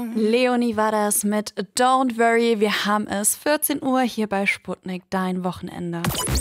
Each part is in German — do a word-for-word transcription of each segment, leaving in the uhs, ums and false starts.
Leonie war das mit Don't Worry. Wir haben es vierzehn Uhr hier bei Sputnik, dein Wochenende.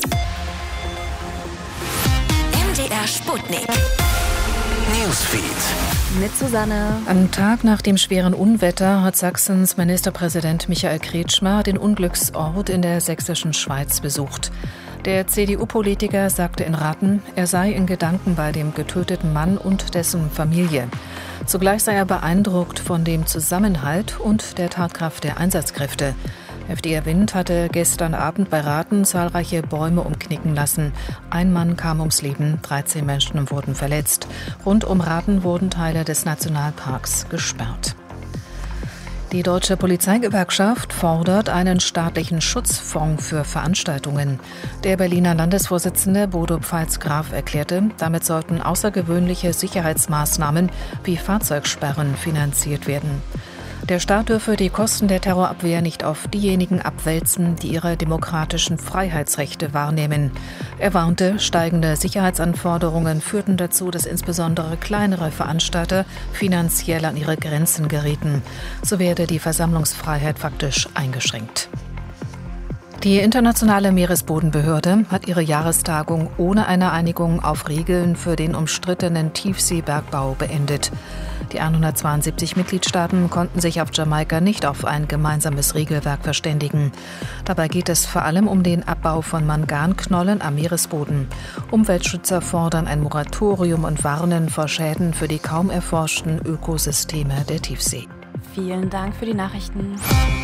M D R Sputnik. Newsfeed. Mit Susanne. Am Tag nach dem schweren Unwetter hat Sachsens Ministerpräsident Michael Kretschmer den Unglücksort in der sächsischen Schweiz besucht. Der C D U-Politiker sagte in Rathen, er sei in Gedanken bei dem getöteten Mann und dessen Familie. Zugleich sei er beeindruckt von dem Zusammenhalt und der Tatkraft der Einsatzkräfte. Heftiger Wind hatte gestern Abend bei Rathen zahlreiche Bäume umknicken lassen. Ein Mann kam ums Leben, dreizehn Menschen wurden verletzt. Rund um Rathen wurden Teile des Nationalparks gesperrt. Die Deutsche Polizeigewerkschaft fordert einen staatlichen Schutzfonds für Veranstaltungen. Der Berliner Landesvorsitzende Bodo Pfalz-Graf erklärte, damit sollten außergewöhnliche Sicherheitsmaßnahmen wie Fahrzeugsperren finanziert werden. Der Staat dürfe die Kosten der Terrorabwehr nicht auf diejenigen abwälzen, die ihre demokratischen Freiheitsrechte wahrnehmen. Er warnte, steigende Sicherheitsanforderungen führten dazu, dass insbesondere kleinere Veranstalter finanziell an ihre Grenzen gerieten. So werde die Versammlungsfreiheit faktisch eingeschränkt. Die Internationale Meeresbodenbehörde hat ihre Jahrestagung ohne eine Einigung auf Regeln für den umstrittenen Tiefseebergbau beendet. Die hundertzweiundsiebzig Mitgliedstaaten konnten sich auf Jamaika nicht auf ein gemeinsames Regelwerk verständigen. Dabei geht es vor allem um den Abbau von Manganknollen am Meeresboden. Umweltschützer fordern ein Moratorium und warnen vor Schäden für die kaum erforschten Ökosysteme der Tiefsee. Vielen Dank für die Nachrichten.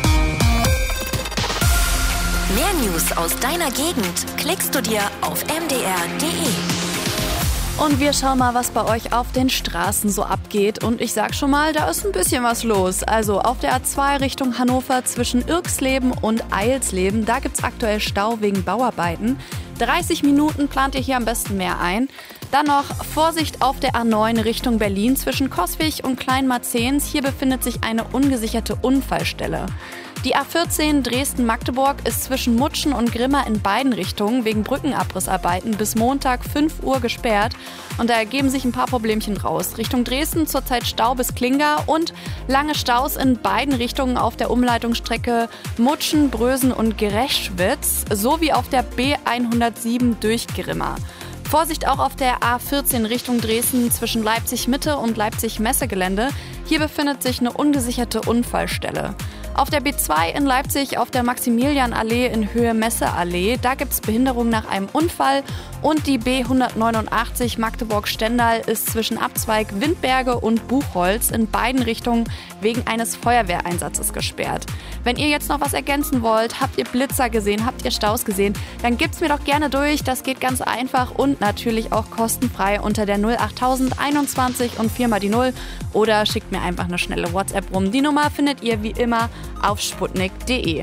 Mehr News aus deiner Gegend klickst du dir auf m d r punkt d e. Und wir schauen mal, was bei euch auf den Straßen so abgeht. Und ich sag schon mal, da ist ein bisschen was los. Also auf der A zwei Richtung Hannover zwischen Irksleben und Eilsleben, da gibt's aktuell Stau wegen Bauarbeiten. dreißig Minuten plant ihr hier am besten mehr ein. Dann noch Vorsicht auf der A neun Richtung Berlin zwischen Coswig und Kleinmarzehns. Hier befindet sich eine ungesicherte Unfallstelle. Die A vierzehn Dresden-Magdeburg ist zwischen Mutschen und Grimma in beiden Richtungen wegen Brückenabrissarbeiten bis Montag fünf Uhr gesperrt. Und da ergeben sich ein paar Problemchen raus. Richtung Dresden zurzeit Stau bis Klinga und lange Staus in beiden Richtungen auf der Umleitungsstrecke Mutschen, Brösen und Gereschwitz sowie auf der B hundertsieben durch Grimma. Vorsicht auch auf der A vierzehn Richtung Dresden zwischen Leipzig-Mitte und Leipzig-Messegelände. Hier befindet sich eine ungesicherte Unfallstelle. Auf der B zwei in Leipzig auf der Maximilianallee in Höhe Messeallee, da gibt es Behinderung nach einem Unfall. Und die B hundertneunundachtzig Magdeburg-Stendal ist zwischen Abzweig Windberge und Buchholz in beiden Richtungen wegen eines Feuerwehreinsatzes gesperrt. Wenn ihr jetzt noch was ergänzen wollt, habt ihr Blitzer gesehen, habt ihr Staus gesehen, dann gibt's mir doch gerne durch. Das geht ganz einfach und natürlich auch kostenfrei unter der null achttausend einundzwanzig und vier mal die null oder schickt mir einfach eine schnelle WhatsApp rum. Die Nummer findet ihr wie immer auf sputnik punkt d e.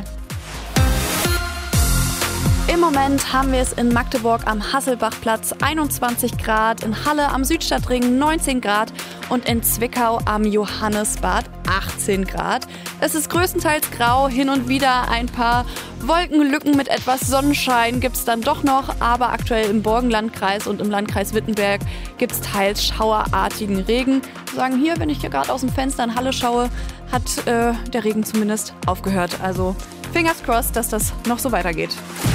Im Moment haben wir es in Magdeburg am Hasselbachplatz einundzwanzig Grad, in Halle am Südstadtring neunzehn Grad und in Zwickau am Johannesbad achtzehn Grad. Es ist größtenteils grau, hin und wieder ein paar Wolkenlücken mit etwas Sonnenschein gibt es dann doch noch, aber aktuell im Burgenlandkreis und im Landkreis Wittenberg gibt es teils schauerartigen Regen. Wir sagen hier, wenn ich hier gerade aus dem Fenster in Halle schaue, hat äh, der Regen zumindest aufgehört. Also fingers crossed, dass das noch so weitergeht.